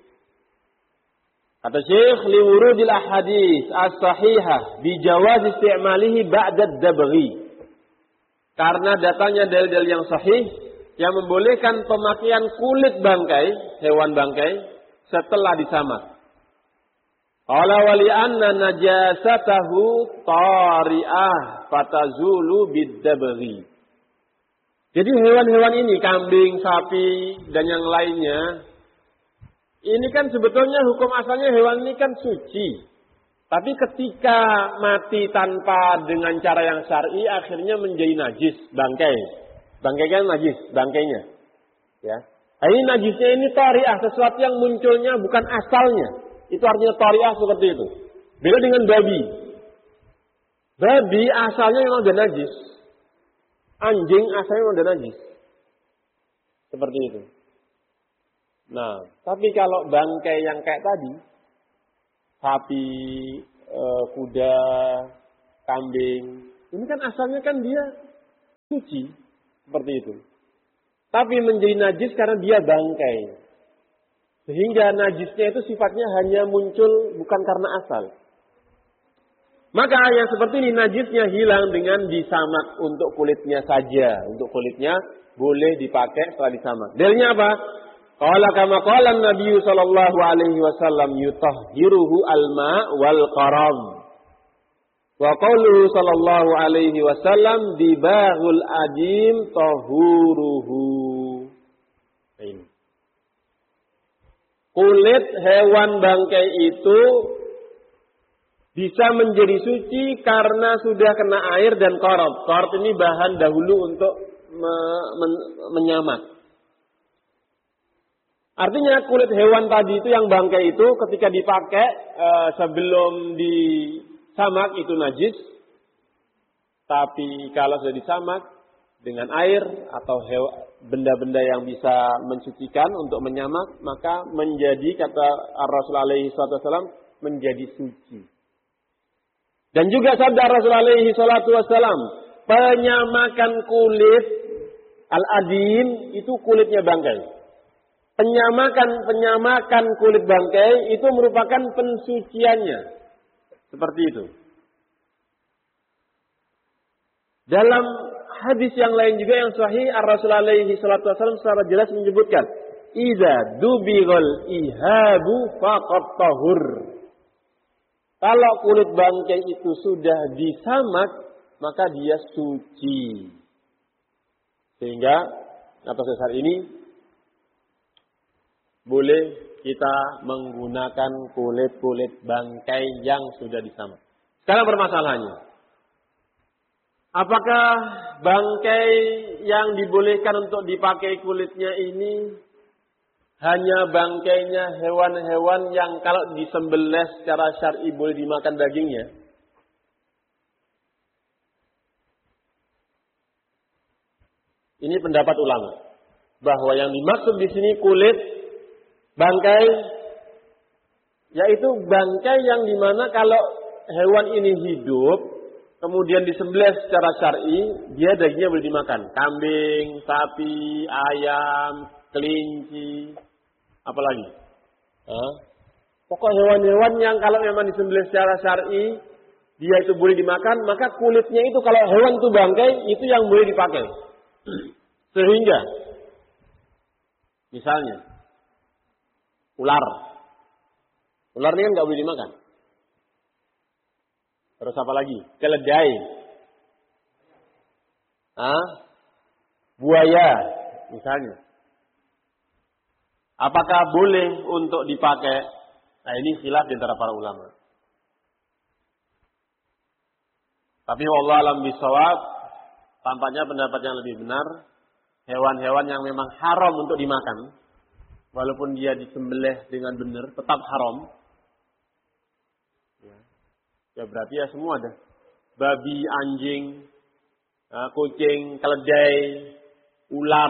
Kata Syekh, liwurudil ahadits as-sahihah bijawaz isti'malihi ba'da ad-dabghi. Karena datanya dalil-dalil yang sahih yang membolehkan pemakaian kulit bangkai, hewan bangkai setelah disamak. Qala wa li anna najasatahu tari'ah fatazulu bid-dabghi. Jadi hewan-hewan ini, kambing, sapi dan yang lainnya, ini kan sebetulnya hukum asalnya hewan ini kan suci. Tapi ketika mati tanpa dengan cara yang syar'i akhirnya menjadi najis, bangkai. Bangkai kan najis, bangkainya. Ya. Nah, ini najisnya ini tari'ah, sesuatu yang munculnya bukan asalnya. Itu artinya tari'ah seperti itu. Beda dengan babi. Babi asalnya memang udah najis. Anjing asalnya memang udah najis. Seperti itu. Nah, tapi kalau bangkai yang kayak tadi, sapi, e, kuda, kambing, ini kan asalnya kan dia suci, seperti itu. Tapi menjadi najis karena dia bangkai. Sehingga najisnya itu sifatnya hanya muncul bukan karena asal. Maka yang seperti ini najisnya hilang dengan disamak untuk kulitnya saja. Untuk kulitnya boleh dipakai setelah disamak. Dalilnya apa? Qala kama qala Nabi sallallahu alaihi wasallam yutahhiruhu al-ma wal qaram. Wa qauluhu sallallahu alaihi wasallam dibahul adim tahuruhu. Ini. Kulit hewan bangkai itu bisa menjadi suci karena sudah kena air dan qarab. Qarab ini bahan dahulu untuk me, men, menyamak. Artinya kulit hewan tadi itu yang bangkai itu ketika dipakai e, sebelum disamak itu najis. Tapi kalau sudah disamak dengan air atau benda-benda yang bisa mensucikan untuk menyamak, maka menjadi kata Rasulullah alaihi wasallam menjadi suci. Dan juga sabda Rasulullah alaihi wasallam, penyamakan kulit al-adim itu kulitnya bangkai. Penyamakan penyamakan kulit bangkai itu merupakan pensuciannya. Seperti itu. Dalam hadis yang lain juga yang sahih, Rasulullah alaihi wasallam secara jelas menyebutkan, "Idza dubighal ihabu faqad tahur." Kalau kulit bangkai itu sudah disamak, maka dia suci. Sehingga atas dasar ini boleh kita menggunakan kulit-kulit bangkai yang sudah disamak. Sekarang permasalahannya, apakah bangkai yang dibolehkan untuk dipakai kulitnya ini hanya bangkainya hewan-hewan yang kalau disembelih secara syar'i boleh dimakan dagingnya? Ini pendapat ulama bahwa yang dimaksud di sini kulit bangkai yaitu bangkai yang dimana kalau hewan ini hidup kemudian disembelih secara syar'i, dia dagingnya boleh dimakan. Kambing, sapi, ayam, kelinci, apalagi. Hah? Pokok hewan-hewan yang kalau memang disembelih secara syar'i, dia itu boleh dimakan, maka kulitnya itu kalau hewan itu bangkai, itu yang boleh dipakai. Sehingga, misalnya, ular. Ular ini kan nggak boleh dimakan. Terus apa lagi? Keledai. Hah? Buaya, misalnya. Apakah boleh untuk dipakai? Nah, ini khilaf di antara para ulama. Tapi wallahu alam bisawab, tampaknya pendapat yang lebih benar, hewan-hewan yang memang haram untuk dimakan, walaupun dia disembelih dengan benar, tetap haram. Ya berarti ya semua ada. Babi, anjing, kucing, keledai, ular,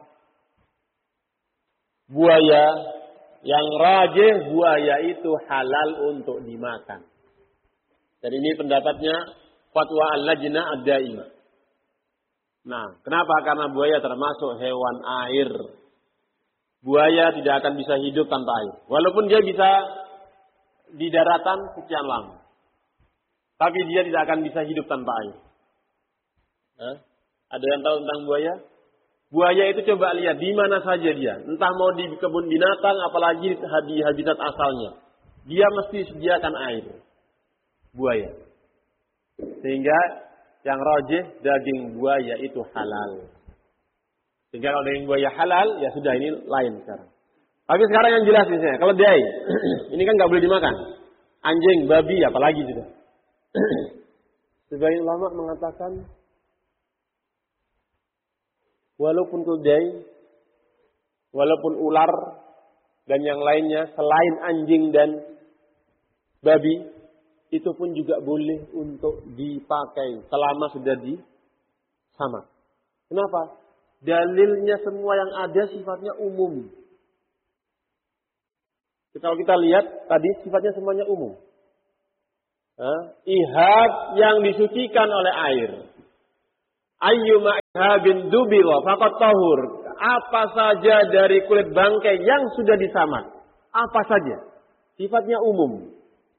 buaya. Yang rajih buaya itu halal untuk dimakan. Dan ini pendapatnya fatwa al-lajnah ad-daimah. Nah, kenapa? Karena buaya termasuk hewan air. Buaya tidak akan bisa hidup tanpa air. Walaupun dia bisa di daratan sekian lama. Tapi dia tidak akan bisa hidup tanpa air. Hah? Ada yang tahu tentang buaya? Buaya itu coba lihat di mana saja dia. Entah mau di kebun binatang, apalagi di habitat asalnya. Dia mesti sediakan air. Buaya. Sehingga yang rajih daging buaya itu halal. Sehingga kalau daging buaya halal, ya sudah ini lain sekarang. Tapi sekarang yang jelas misalnya, kalau dia ini kan nggak boleh dimakan. Anjing, babi, apalagi juga. Sebagian ulama mengatakan walaupun keledai, walaupun ular dan yang lainnya selain anjing dan babi, itu pun juga boleh untuk dipakai selama sudah disamak. Kenapa? Dalilnya semua yang ada sifatnya umum. Kalau kita lihat tadi sifatnya semuanya umum. Eh, ihab yang disucikan oleh air. Ayyuma ihabin dubira faqad tahur. Apa saja dari kulit bangkai yang sudah disamat. Apa saja. Sifatnya umum.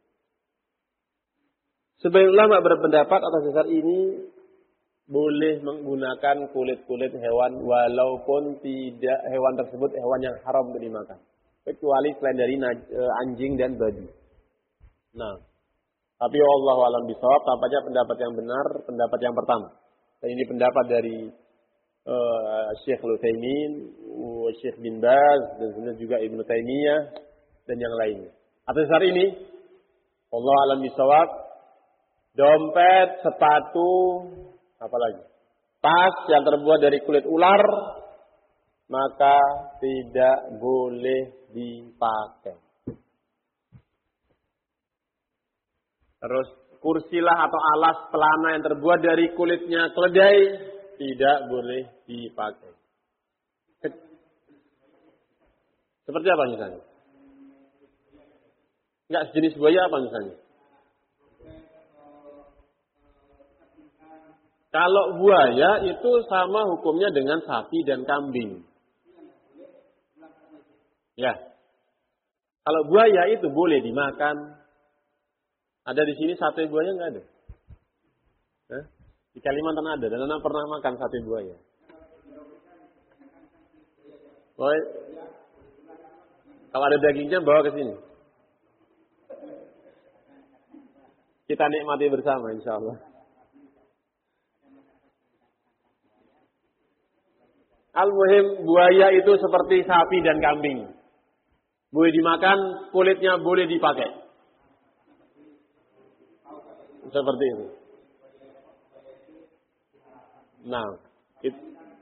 Sebagian ulama berpendapat atas dasar ini boleh menggunakan kulit-kulit hewan walaupun tidak hewan tersebut hewan yang haram untuk dimakan. Kecuali selain dari anjing dan babi. Nah, tapi Allah alam bisawab, tampaknya pendapat yang benar, pendapat yang pertama. Dan ini pendapat dari uh, Syekh Al-Utsaimin, Syekh bin Baz, dan juga Ibnu Taimiyah dan yang lainnya. Atas dasar ini, Allah alam bisawab, dompet, sepatu, apa lagi? Tas yang terbuat dari kulit ular, maka tidak boleh dipakai. Terus kursilah atau alas pelana yang terbuat dari kulitnya keledai tidak boleh dipakai. Seperti apa misalnya? Enggak sejenis buaya apa misalnya? Kalau buaya itu sama hukumnya dengan sapi dan kambing. Ya. Kalau buaya itu boleh dimakan. Ada di sini sate buaya nggak ada? Hah? Di Kalimantan ada, dan Anda pernah makan sate buaya. Boy, kalau ada dagingnya bawa ke sini. Kita nikmati bersama, insya Allah. Al-muhim, buaya itu seperti sapi dan kambing. Boleh dimakan, kulitnya boleh dipakai. Seperti itu. Nah, it,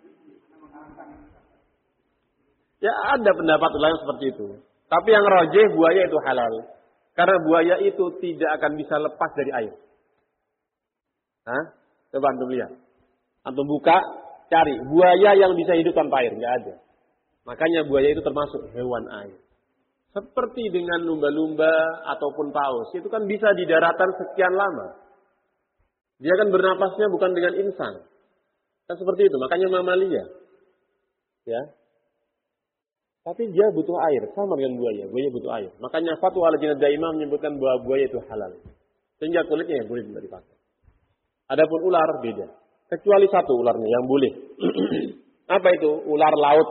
ya ada pendapat lain seperti itu. Tapi yang rajih buaya itu halal. Karena buaya itu tidak akan bisa lepas dari air. Hah? Coba antum lihat. Antum buka, cari buaya yang bisa hidup tanpa air, nggak ada. Makanya buaya itu termasuk hewan air. Seperti dengan lumba-lumba ataupun paus, itu kan bisa di daratan sekian lama. Dia kan bernapasnya bukan dengan insan. Kan seperti itu, makanya mamalia. Ya. Tapi dia butuh air, sama dengan buaya. Buaya butuh air. Makanya Fatwa Al-Lajnah Daimah menyebutkan bahwa buaya itu halal. Sehingga kulitnya yang boleh dipakai. Adapun ular beda. Kecuali satu ularnya yang boleh. Apa itu? Ular laut.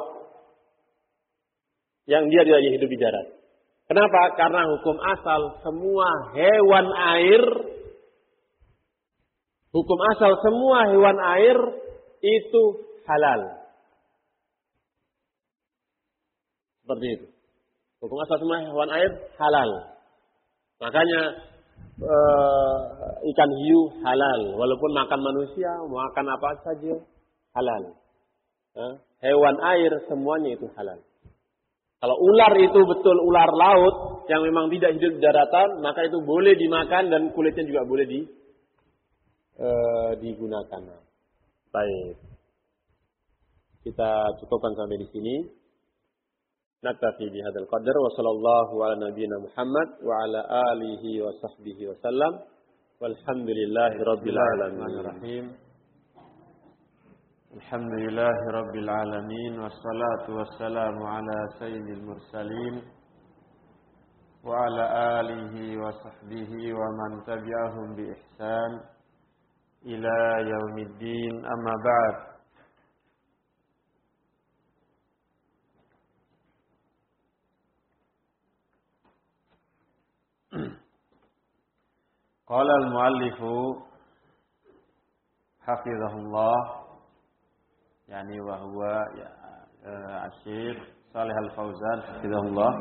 Yang dia tidak hidup di darat. Kenapa? Karena hukum asal semua hewan air, hukum asal semua hewan air itu halal. Seperti itu. Hukum asal semua hewan air halal. Makanya uh, ikan hiu halal. Walaupun makan manusia, makan apa saja halal. Uh, hewan air semuanya itu halal. Kalau ular itu betul ular laut yang memang tidak hidup di daratan, maka itu boleh dimakan dan kulitnya juga boleh di, uh, digunakan. Baik. Kita cukupkan sampai di sini. Naktafi bihadzal qadar wa sallallahu ala nabiyyina Muhammad wa ala alihi wa sahbihi wa sallam. Walhamdulillahi rabbil alamin. Alhamdulillahi rabbil alamin wassalatu wassalamu ala sayyidil mursalin wa ala alihi wa sahbihi wa man tabi'ahum bi ihsan ila yaumiddin, amma ba'd. Qala al-muallifu hafizahullah, yani wa huwa ya, uh, Asy-Syaikh Shalih Al-Fauzan hafizahullah,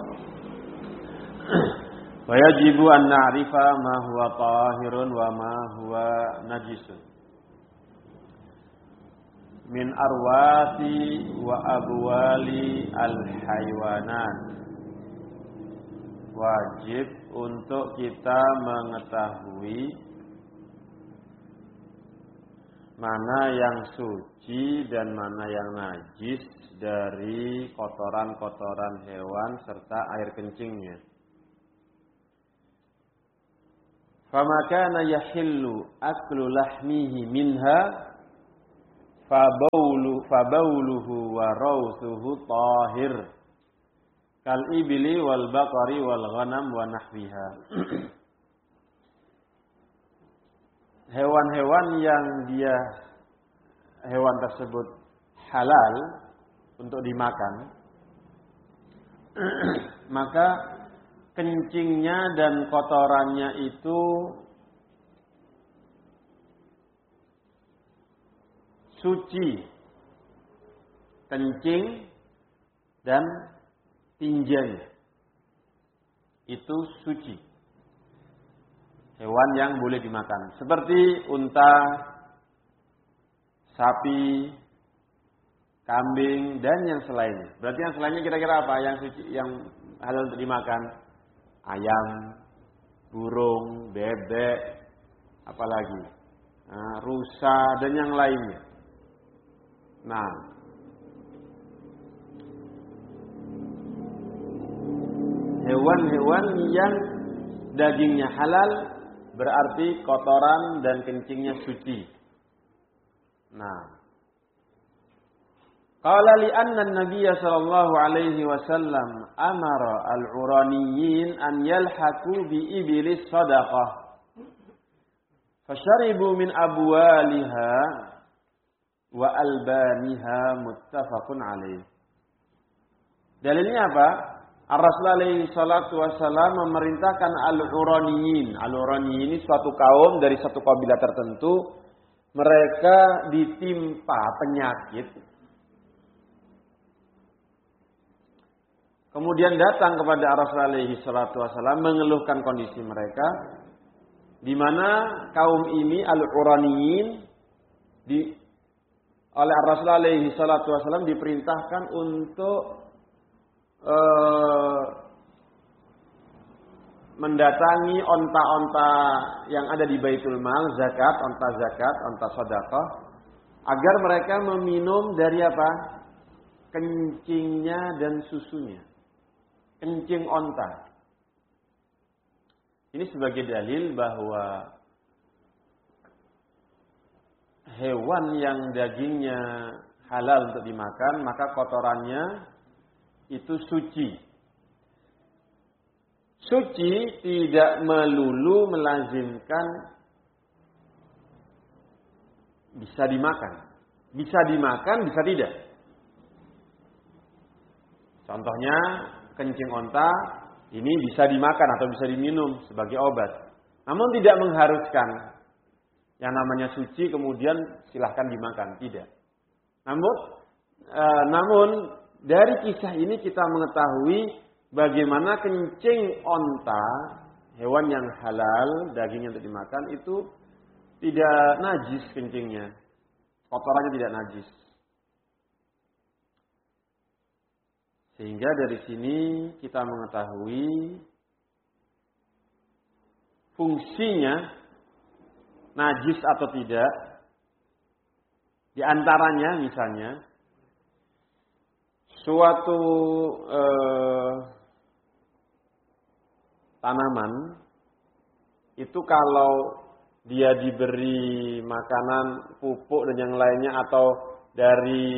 wa yajibu an na'rifa ma huwa tahirun wa ma huwa najisun min arwasi wa abwali al-haywanat. Wajib untuk kita mengetahui mana yang suci dan mana yang najis dari kotoran-kotoran hewan serta air kencingnya. Fama kana yahillu aklu lahmihi minha fabawlu fabawluhu wa rawthuhu tahir kal ibli wal baqari wal ghanam wa nahwiha. Hewan-hewan yang dia hewan tersebut halal untuk dimakan, maka kencingnya dan kotorannya itu suci. Kencing dan tinjanya itu suci. Hewan yang boleh dimakan. Seperti unta, sapi, kambing, dan yang selainnya. Berarti yang selainnya kira-kira apa? Yang suci, yang halal untuk dimakan? Ayam, burung, bebek, apalagi? Nah, rusa, dan yang lainnya. Nah, hewan-hewan yang dagingnya halal berarti kotoran dan kencingnya suci. Nah, qala li anna an-nabiy sallallahu alaihi wasallam amara al-uraniyin an yalhaqu bi iblis sadaqah. Fasharibu min abwaliha wa albaniha muttafaqun alaih. Dalilnya apa? Ar-Rasul alaihi salatu wassalam memerintahkan al-uraniyin. Al-uraniyin ini suatu kaum dari satu kabilah tertentu. Mereka ditimpa penyakit. Kemudian datang kepada Ar-Rasul alaihi salatu wassalam mengeluhkan kondisi mereka. Di mana kaum ini al-uraniyin di, oleh Ar-Rasul alaihi salatu wassalam diperintahkan untuk Uh, mendatangi onta-onta yang ada di Baitul Mal, zakat, onta zakat, onta sedekah, agar mereka meminum dari apa? Kencingnya dan susunya. Kencing onta. Ini sebagai dalil bahwa hewan yang dagingnya halal untuk dimakan, maka kotorannya itu suci. Suci tidak melulu melazimkan bisa dimakan. Bisa dimakan, bisa tidak. Contohnya kencing onta ini bisa dimakan atau bisa diminum sebagai obat. Namun tidak mengharuskan yang namanya suci kemudian silahkan dimakan, tidak. Namun, e, namun dari kisah ini kita mengetahui bagaimana kencing onta, hewan yang halal, dagingnya untuk dimakan, itu tidak najis kencingnya. Kotorannya tidak najis. Sehingga dari sini kita mengetahui fungsinya najis atau tidak. Di antaranya misalnya suatu eh, tanaman itu kalau dia diberi makanan, pupuk dan yang lainnya atau dari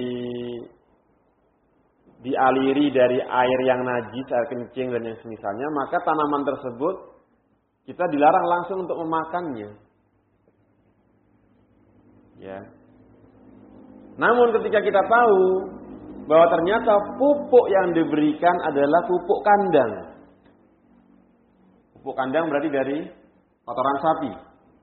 dialiri dari air yang najis, air kencing dan yang semisalnya, maka tanaman tersebut kita dilarang langsung untuk memakannya. Ya. Namun ketika kita tahu bahwa ternyata pupuk yang diberikan adalah pupuk kandang. Pupuk kandang berarti dari kotoran sapi.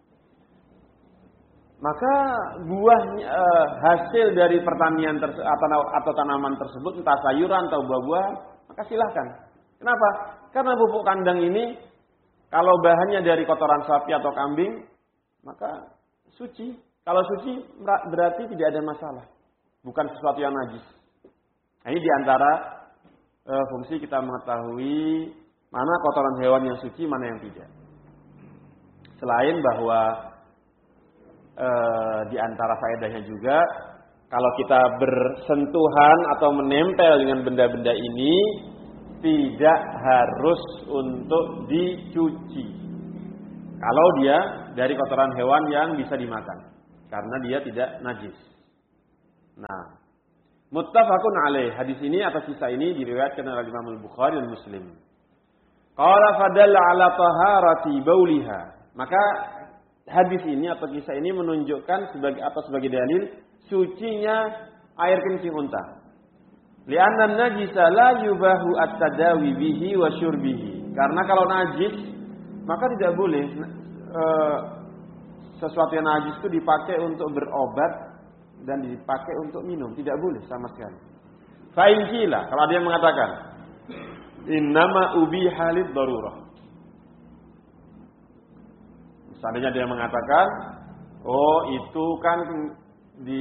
Maka buah e, hasil dari pertanian terse- atau, atau tanaman tersebut, entah sayuran atau buah-buahan, maka silahkan. Kenapa? Karena pupuk kandang ini kalau bahannya dari kotoran sapi atau kambing, maka suci. Kalau suci berarti tidak ada masalah. Bukan sesuatu yang najis. Nah, ini diantara e, fungsi kita mengetahui mana kotoran hewan yang suci, mana yang tidak. Selain bahwa eh, di antara faedahnya juga, kalau kita bersentuhan atau menempel dengan benda-benda ini tidak harus untuk dicuci. Kalau dia dari kotoran hewan yang bisa dimakan, karena dia tidak najis. Nah, muttafaqun alaih. Hadis ini atas kisah ini diriwayatkan oleh Imam Al-Bukhari dan Muslim. Qala fadalla ala taharati bauliha. Maka hadis ini atau kisah ini menunjukkan sebagai atau sebagai dalil sucinya air kencing unta. Li'anna an-najisa la yubahu at-tadawi bihi wa syurbihi. Karena kalau najis maka tidak boleh e, sesuatu yang najis itu dipakai untuk berobat dan dipakai untuk minum, tidak boleh sama sekali. Fa in qila, kalau ada yang mengatakan innama ubiha lid darurah. Seandainya dia mengatakan, oh itu kan